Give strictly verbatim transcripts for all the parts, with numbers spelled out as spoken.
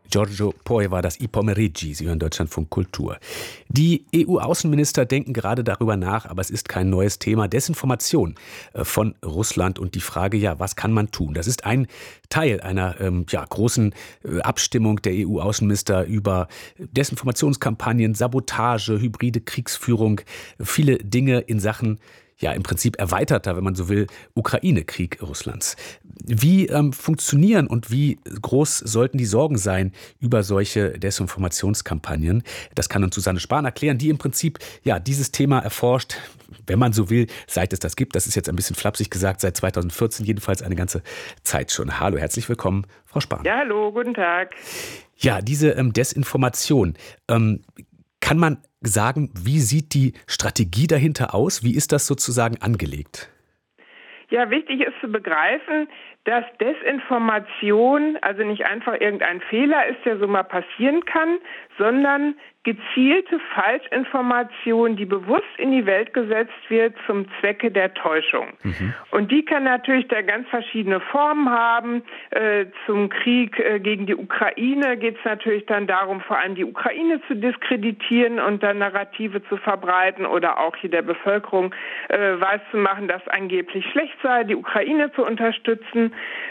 Giorgio Poi war das I Pomeriggi. Sie hören Deutschlandfunk Kultur. Die E U-Außenminister denken gerade darüber nach, aber es ist kein neues Thema. Desinformation von Russland und die Frage, ja, was kann man tun? Das ist ein Teil einer ähm, ja, großen äh, Abstimmung der E U-Außenminister über Desinformationskampagnen, Sabotage, hybride Kriegsführung, viele Dinge in Sachen ja im Prinzip erweiterter, wenn man so will, Ukraine-Krieg Russlands. Wie ähm, funktionieren und wie groß sollten die Sorgen sein über solche Desinformationskampagnen? Das kann uns Susanne Spahn erklären, die im Prinzip ja dieses Thema erforscht, wenn man so will, seit es das gibt. Das ist jetzt ein bisschen flapsig gesagt, seit zweitausendvierzehn jedenfalls eine ganze Zeit schon. Hallo, herzlich willkommen, Frau Spahn. Ja, hallo, guten Tag. Ja, diese ähm, Desinformation, ähm, kann man sagen, wie sieht die Strategie dahinter aus? Wie ist das sozusagen angelegt? Ja, wichtig ist zu begreifen, dass Desinformation also nicht einfach irgendein Fehler ist, der so mal passieren kann, sondern gezielte Falschinformation, die bewusst in die Welt gesetzt wird zum Zwecke der Täuschung. Mhm. Und die kann natürlich da ganz verschiedene Formen haben. Äh, zum Krieg äh, gegen die Ukraine geht es natürlich dann darum, vor allem die Ukraine zu diskreditieren und dann Narrative zu verbreiten oder auch hier der Bevölkerung äh, weiszumachen, dass angeblich schlecht sei, die Ukraine zu unterstützen.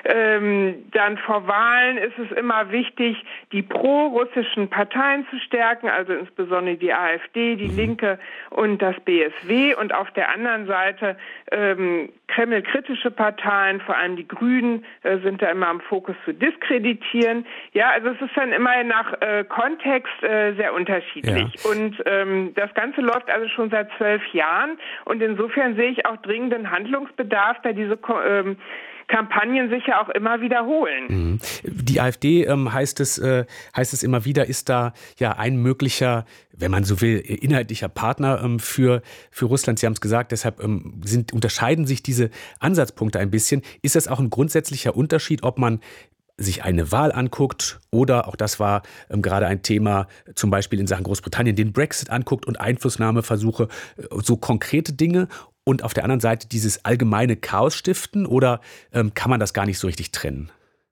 Ähm, dann vor Wahlen ist es immer wichtig, die pro-russischen Parteien zu stärken, also insbesondere die AfD, die Linke und das B S W. Und auf der anderen Seite ähm, Kreml-kritische Parteien, vor allem die Grünen, äh, sind da immer am Fokus zu diskreditieren. Ja, also es ist dann immer nach äh, Kontext äh, sehr unterschiedlich. Ja. Und ähm, das Ganze läuft also schon seit zwölf Jahren. Und insofern sehe ich auch dringenden Handlungsbedarf, da diese ähm, Kampagnen sich ja auch immer wiederholen. Die AfD, ähm, heißt es, äh, heißt es immer wieder, ist da ja ein möglicher, wenn man so will, inhaltlicher Partner ähm, für, für Russland. Sie haben es gesagt, deshalb ähm, sind, unterscheiden sich diese Ansatzpunkte ein bisschen. Ist das auch ein grundsätzlicher Unterschied, ob man sich eine Wahl anguckt oder, auch das war ähm, gerade ein Thema, zum Beispiel in Sachen Großbritannien, den Brexit anguckt und Einflussnahmeversuche, äh, so konkrete Dinge, und auf der anderen Seite dieses allgemeine Chaos stiften, oder ähm, kann man das gar nicht so richtig trennen?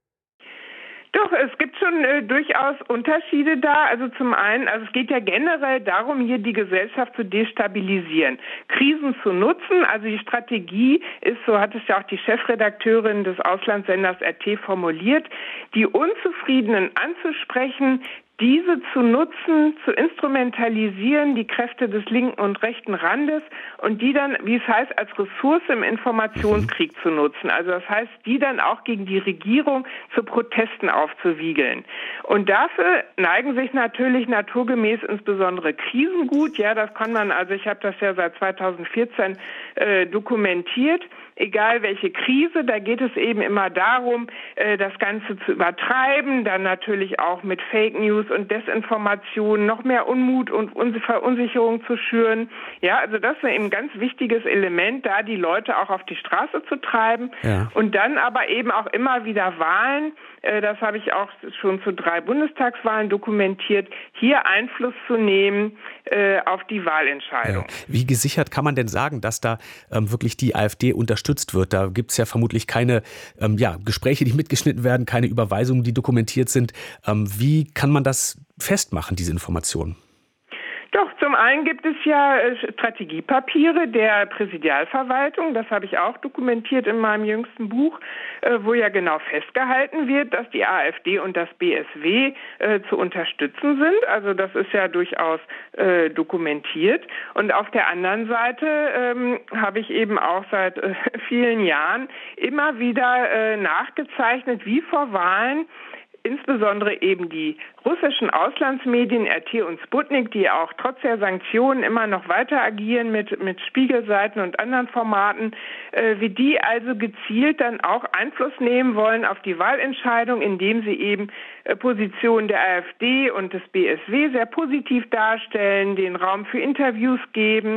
Doch, es gibt schon äh, durchaus Unterschiede da. Also zum einen, also es geht ja generell darum, hier die Gesellschaft zu destabilisieren, Krisen zu nutzen. Also die Strategie ist, so hat es ja auch die Chefredakteurin des Auslandssenders R T formuliert, die Unzufriedenen anzusprechen, diese zu nutzen, zu instrumentalisieren, die Kräfte des linken und rechten Randes, und die dann, wie es heißt, als Ressource im Informationskrieg zu nutzen. Also das heißt, die dann auch gegen die Regierung zu Protesten aufzuwiegeln. Und dafür neigen sich natürlich naturgemäß insbesondere Krisen gut. Ja, das kann man, also ich habe das ja seit zweitausendvierzehn äh, dokumentiert. Egal welche Krise, da geht es eben immer darum, das Ganze zu übertreiben, dann natürlich auch mit Fake News und Desinformation noch mehr Unmut und Verunsicherung zu schüren. Ja, also das ist eben ein ganz wichtiges Element, da die Leute auch auf die Straße zu treiben. Ja. Und dann aber eben auch immer wieder Wahlen, das habe ich auch schon zu drei Bundestagswahlen dokumentiert, hier Einfluss zu nehmen äh, auf die Wahlentscheidung. Ja. Wie gesichert kann man denn sagen, dass da ähm, wirklich die AfD unterstützt wird? Da gibt es ja vermutlich keine ähm, ja, Gespräche, die mitgeschnitten werden, keine Überweisungen, die dokumentiert sind. Ähm, wie kann man das festmachen, diese Informationen? Doch, zum einen gibt es ja Strategiepapiere der Präsidialverwaltung, das habe ich auch dokumentiert in meinem jüngsten Buch, wo ja genau festgehalten wird, dass die AfD und das B S W äh, zu unterstützen sind. Also das ist ja durchaus äh, dokumentiert. Und auf der anderen Seite ähm, habe ich eben auch seit äh, vielen Jahren immer wieder äh, nachgezeichnet, wie vor Wahlen insbesondere eben die russischen Auslandsmedien R T und Sputnik, die auch trotz der Sanktionen immer noch weiter agieren mit, mit Spiegelseiten und anderen Formaten, äh, wie die also gezielt dann auch Einfluss nehmen wollen auf die Wahlentscheidung, indem sie eben äh, Positionen der AfD und des B S W sehr positiv darstellen, den Raum für Interviews geben,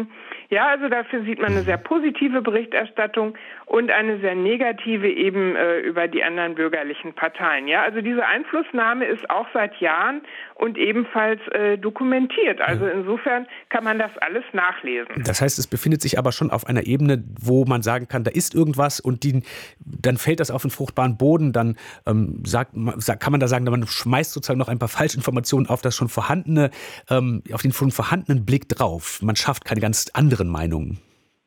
Ja, also dafür sieht man eine sehr positive Berichterstattung und eine sehr negative eben äh, über die anderen bürgerlichen Parteien. Ja, also diese Einflussnahme ist auch seit Jahren und ebenfalls äh, dokumentiert. Also insofern kann man das alles nachlesen. Das heißt, es befindet sich aber schon auf einer Ebene, wo man sagen kann, da ist irgendwas und die, dann fällt das auf den fruchtbaren Boden, dann ähm, sagt, kann man da sagen, man schmeißt sozusagen noch ein paar Falschinformationen auf das schon vorhandene, ähm, auf den schon vorhandenen Blick drauf. Man schafft keine ganz anderen Meinungen.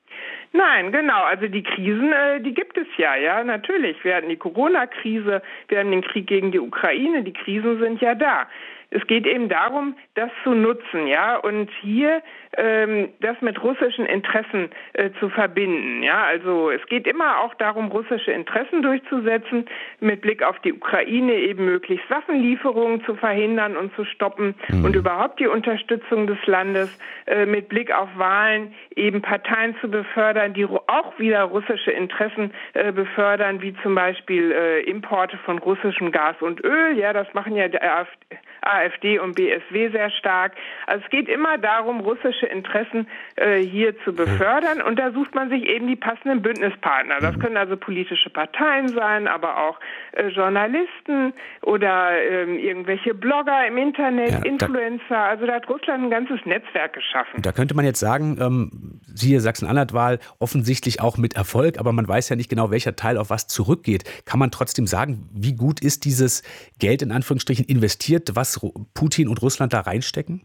Nein, genau. Also die Krisen, äh, die gibt es ja, ja, natürlich. Wir hatten die Corona-Krise, wir haben den Krieg gegen die Ukraine, die Krisen sind ja da. Es geht eben darum, das zu nutzen, ja, und hier ähm, das mit russischen Interessen äh, zu verbinden, ja. Also es geht immer auch darum, russische Interessen durchzusetzen, mit Blick auf die Ukraine eben möglichst Waffenlieferungen zu verhindern und zu stoppen mhm. und überhaupt die Unterstützung des Landes, äh, mit Blick auf Wahlen eben Parteien zu befördern, die auch wieder russische Interessen äh, befördern, wie zum Beispiel äh, Importe von russischem Gas und Öl, ja, das machen ja der AfD. AfD und B S W sehr stark. Also es geht immer darum, russische Interessen äh, hier zu befördern und da sucht man sich eben die passenden Bündnispartner. Das können also politische Parteien sein, aber auch äh, Journalisten oder äh, irgendwelche Blogger im Internet, ja, Influencer. Also da hat Russland ein ganzes Netzwerk geschaffen. Da könnte man jetzt sagen, ähm, siehe Sachsen-Anhalt-Wahl, offensichtlich auch mit Erfolg, aber man weiß ja nicht genau, welcher Teil auf was zurückgeht. Kann man trotzdem sagen, wie gut ist dieses Geld in Anführungsstrichen investiert, was Putin und Russland da reinstecken?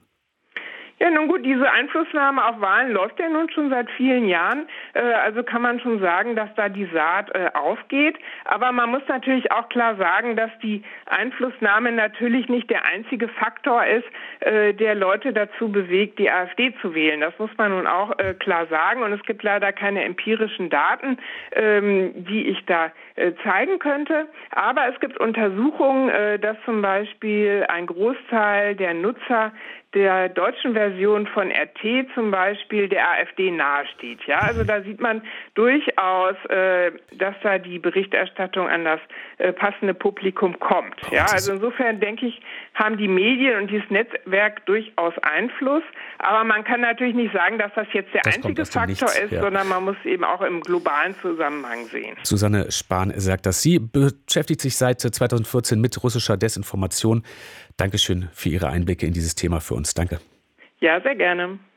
Ja, nun gut, diese Einflussnahme auf Wahlen läuft ja nun schon seit vielen Jahren. Äh, also kann man schon sagen, dass da die Saat äh, aufgeht. Aber man muss natürlich auch klar sagen, dass die Einflussnahme natürlich nicht der einzige Faktor ist, äh, der Leute dazu bewegt, die AfD zu wählen. Das muss man nun auch äh, klar sagen. Und es gibt leider keine empirischen Daten, ähm, die ich da äh, zeigen könnte. Aber es gibt Untersuchungen, äh, dass zum Beispiel ein Großteil der Nutzer der deutschen Version von R T zum Beispiel der AfD nahesteht. Ja, also da sieht man durchaus, äh, dass da die Berichterstattung an das äh, passende Publikum kommt. Ja, also insofern denke ich, haben die Medien und dieses Netzwerk durchaus Einfluss. Aber man kann natürlich nicht sagen, dass das jetzt der das einzige Faktor Nichts, ist, ja. sondern man muss eben auch im globalen Zusammenhang sehen. Susanne Spahn sagt das. Sie beschäftigt sich seit zweitausendvierzehn mit russischer Desinformation. Dankeschön für Ihre Einblicke in dieses Thema für uns. Danke. Ja, sehr gerne.